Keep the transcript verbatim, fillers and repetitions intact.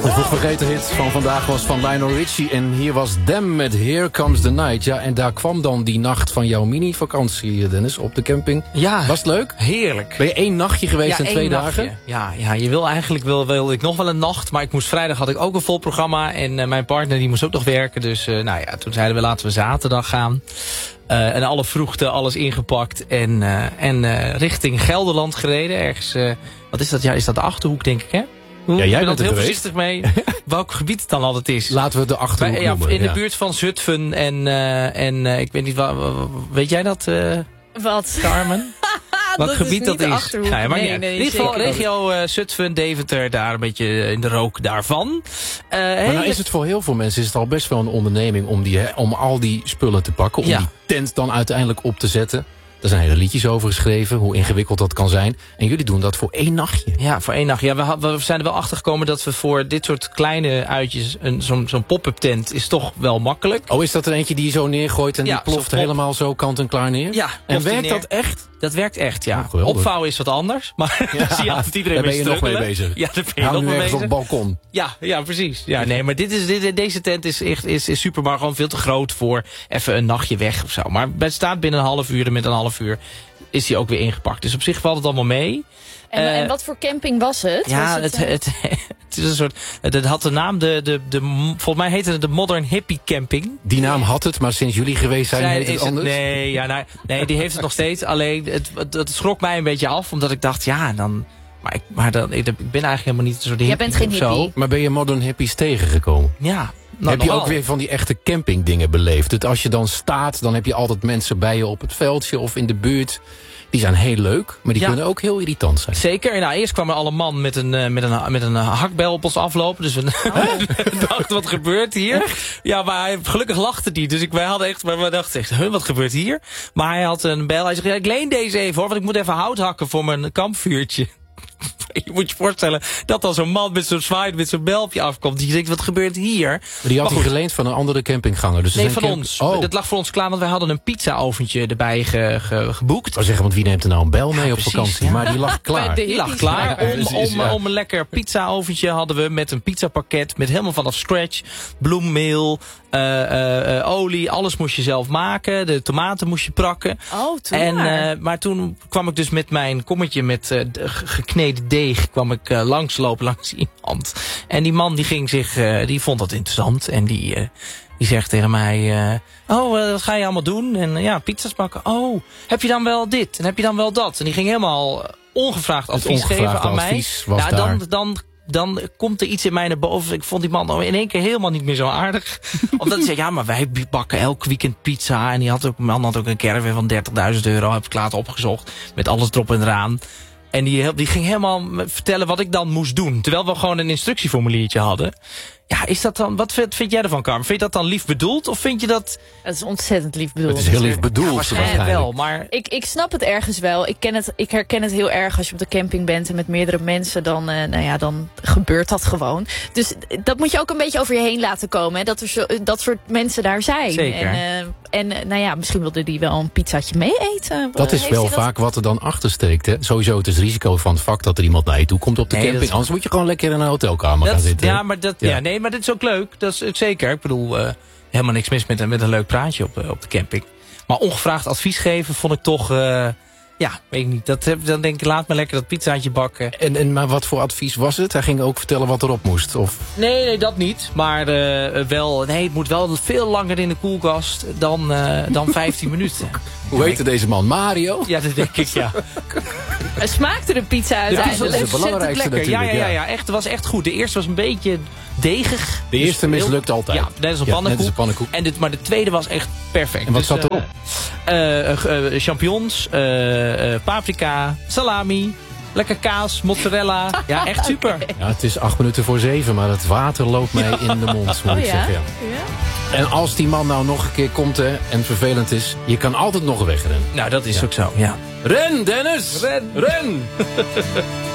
De vroeg vergeten hit van vandaag was van Lionel Richie. En hier was Them met Here Comes the Night. Ja, en daar kwam dan die nacht van jouw mini-vakantie, Dennis, op de camping. Ja. Was het leuk? Heerlijk. Ben je één nachtje geweest ja, en twee nachtje. dagen? Ja, ja, je wil eigenlijk wil, wilde ik nog wel een nacht. Maar ik moest vrijdag had ik ook een vol programma. En uh, mijn partner die moest ook nog werken. Dus uh, nou ja, toen zeiden we laten we zaterdag gaan. Uh, en alle vroegte, alles ingepakt. En, uh, en uh, richting Gelderland gereden. Ergens, uh, wat is dat? Ja, is dat de Achterhoek, denk ik, hè? Ja, jij ik ben bent er heel geweest. voorzichtig mee welk gebied het dan altijd is. Laten we de Achterhoek Bij, ja, noemen. in de ja. buurt van Zutphen en, uh, en uh, ik weet niet, wa, wa, weet jij dat, uh, Wat? Carmen? Wat dat gebied is dat niet is? de Achterhoek. Ja, maar nee, niet. nee, in ieder geval zeker regio uh, Zutphen, Deventer, daar een beetje in de rook daarvan. Uh, Maar hele... nou is het voor heel veel mensen is het al best wel een onderneming om, die, hè, om al die spullen te pakken. Om Ja. die tent dan uiteindelijk op te zetten. Er zijn hele liedjes over geschreven, hoe ingewikkeld dat kan zijn. En jullie doen dat voor één nachtje. Ja, voor één nacht. Ja, we, ha- we zijn er wel achter gekomen dat we voor dit soort kleine uitjes, een, zo'n, zo'n pop-up tent is toch wel makkelijk. Oh, is dat er eentje die je zo neergooit en Ja, die ploft zo'n pop. helemaal zo kant en klaar neer? Ja, En ploft die werkt neer. dat echt? Dat werkt echt, ja. Oh, geweldig. Opvouwen is wat anders, maar Ja, daar zie je altijd iedereen daar ben mee je nog mee struggelen. bezig. Ja, daar ben je Hou nog nu mee ergens bezig. op het balkon. Ja, ja, precies. Ja, nee, maar dit is, dit, deze tent is echt is, is super, maar gewoon veel te groot voor even een nachtje weg of zo. Maar het staat binnen een half uur en met een half uur is hij ook weer ingepakt. Dus op zich valt het allemaal mee. En, Uh, en wat voor camping was het? Ja, was het, het, het, het is een soort. Het, het had de naam, de, de, de, volgens mij heette het de Modern Hippie Camping. Die naam had het, maar sinds jullie geweest zijn Zij- heet het is het, anders? nee, ja, nou, nee, die heeft het nog steeds. Alleen, het, het, het schrok mij een beetje af, omdat ik dacht, ja, dan. Maar ik, maar dan, ik, ik ben eigenlijk helemaal niet zo. Jij bent geen hippie. Maar ben je modern hippies tegengekomen? Ja. Nou, heb je nogal. ook weer van die echte campingdingen beleefd? Dat als je dan staat, dan heb je altijd mensen bij je op het veldje of in de buurt. Die zijn heel leuk, maar die Ja. kunnen ook heel irritant zijn. Zeker. Nou, eerst kwam er al een man met een, uh, met een, met een uh, hakbel op ons aflopen. Dus we dachten, wat gebeurt hier? Ja, maar hij, gelukkig lachte die. Dus ik, wij hadden echt, maar we dachten echt, huh, wat gebeurt hier? Maar hij had een bel. Hij zei, ja, ik leen deze even hoor, want ik moet even hout hakken voor mijn kampvuurtje. Je moet je voorstellen dat dan zo'n man met zo'n zwaai, met zo'n bel op je afkomt. Die denkt, wat gebeurt hier? Maar die had Maar hij goed. geleend van een andere campingganger. Dus er Nee, zijn van camp- ons. Oh, Dat lag voor ons klaar, want wij hadden een pizza-oventje erbij ge, ge, geboekt. ik wou zeggen, want wie neemt er nou een bel mee Ja, op precies, vakantie? ja. Maar die lag klaar. De Die lag hippies klaar. waren er. Om, Precies, om, ja. om een lekker pizza-oventje hadden we met een pizzapakket. Met helemaal vanaf scratch. Bloemmeel, uh, uh, uh, olie, alles moest je zelf maken. De tomaten moest je prakken. Oh, toen En, maar. uh, maar toen kwam ik dus met mijn kommetje met uh, de ge- gekneden deeg. Kwam ik uh, langslopen langs iemand. En die man die ging zich, uh, die vond dat interessant. En die, uh, die zegt tegen mij, uh, oh, uh, wat ga je allemaal doen? En uh, ja, pizza's bakken. Oh, heb je dan wel dit? En heb je dan wel dat? En die ging helemaal uh, ongevraagd advies geven ongevraagde aan mij. advies was nou, daar. dan, dan, dan komt er iets in mij naar boven. Ik vond die man in één keer helemaal niet meer zo aardig. Omdat hij zei, ja, maar wij bakken elk weekend pizza. En die had ook, man had ook een caravan van dertigduizend euro. Heb ik later opgezocht. Met alles erop en eraan. En die, die ging helemaal vertellen wat ik dan moest doen. Terwijl we gewoon een instructieformuliertje hadden. Ja, is dat dan, wat vind, vind jij ervan, Carmen? Vind je dat dan lief bedoeld? Of vind je dat... Het is ontzettend lief bedoeld. Het is heel lief bedoeld. Ja, waarschijnlijk waarschijnlijk. wel, maar... Ik, ik snap het ergens wel. Ik, ken het, ik herken het heel erg als je op de camping bent en met meerdere mensen. Dan, uh, nou ja, dan gebeurt dat gewoon. Dus dat moet je ook een beetje over je heen laten komen. Hè? Dat er zo, dat soort mensen daar zijn. Zeker. En, uh, en uh, nou ja, misschien wilde die wel een pizzaatje mee eten. Dat is Heeft wel hij dat- vaak wat er dan achter steekt. Hè? Sowieso het is het risico van het vak dat er iemand naar je toe komt op de Nee, camping. dat is- Anders moet je gewoon lekker in een hotelkamer gaan Dat, zitten. ja, maar dat, Ja. ja. nee, maar dit is ook leuk. Dat is het zeker. Ik bedoel, uh, helemaal niks mis met, een- met een leuk praatje op, uh, op de camping. Maar ongevraagd advies geven vond ik toch... Uh, ja, weet ik niet. Dat, heb- dan denk ik, laat me lekker dat pizzaatje bakken. En, en, maar wat voor advies was het? Hij ging ook vertellen wat erop moest. Of... Nee, nee, dat niet. Maar uh, wel, nee, het moet wel veel langer in de koelkast dan, uh, dan vijftien minuten. Hoe heette deze man? Mario? Ja, dat denk ik, ja. Het smaakte de pizza Ja, uiteindelijk. dat is het belangrijkste lekker. Ja, ja, natuurlijk, ja, ja. ja, echt, het was echt goed. De eerste was een beetje degig. De eerste Dus heel- mislukt altijd. Ja, net als een Ja, pannenkoek. net als een pannenkoek. En dit, maar de tweede was echt perfect. En wat Dus, zat uh, erop? Uh, uh, uh, champignons, uh, uh, paprika, salami, lekker kaas, mozzarella. Ja, echt super. Okay. Ja, het is acht minuten voor zeven, maar het water loopt mij in de mond, moet Oh ik ja? zeggen. Ja. Ja? En als die man nou nog een keer komt hè, en vervelend is, je kan altijd nog wegrennen. Nou, dat is ook zo, ja. Ren, Dennis! Ren! Ren!